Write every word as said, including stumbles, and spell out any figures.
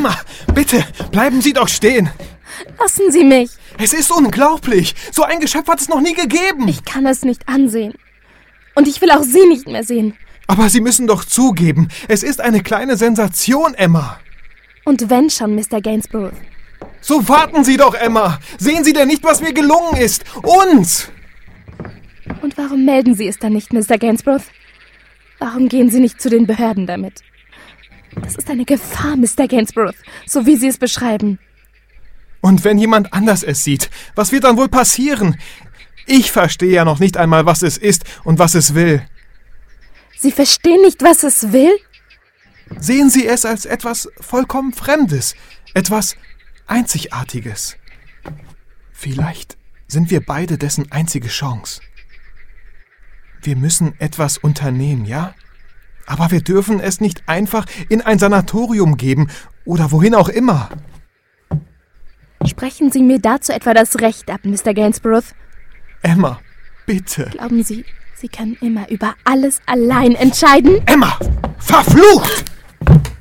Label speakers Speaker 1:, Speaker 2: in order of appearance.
Speaker 1: Emma, bitte, bleiben Sie doch stehen.
Speaker 2: Lassen Sie mich.
Speaker 1: Es ist unglaublich. So ein Geschöpf hat es noch nie gegeben.
Speaker 2: Ich kann es nicht ansehen. Und ich will auch Sie nicht mehr sehen.
Speaker 1: Aber Sie müssen doch zugeben, es ist eine kleine Sensation, Emma.
Speaker 2: Und wenn schon, Mister Gainsborough.
Speaker 1: So warten Sie doch, Emma. Sehen Sie denn nicht, was mir gelungen ist? Uns!
Speaker 2: Und warum melden Sie es dann nicht, Mister Gainsborough? Warum gehen Sie nicht zu den Behörden damit? Das ist eine Gefahr, Mister Gainsborough, so wie Sie es beschreiben.
Speaker 1: Und wenn jemand anders es sieht, was wird dann wohl passieren? Ich verstehe ja noch nicht einmal, was es ist und was es will.
Speaker 2: Sie verstehen nicht, was es will?
Speaker 1: Sehen Sie es als etwas vollkommen Fremdes, etwas Einzigartiges. Vielleicht sind wir beide dessen einzige Chance. Wir müssen etwas unternehmen, ja? Aber wir dürfen es nicht einfach in ein Sanatorium geben oder wohin auch immer.
Speaker 2: Sprechen Sie mir dazu etwa das Recht ab, Mister Gainsborough?
Speaker 1: Emma, bitte.
Speaker 2: Glauben Sie, Sie können immer über alles allein entscheiden?
Speaker 1: Emma, verflucht!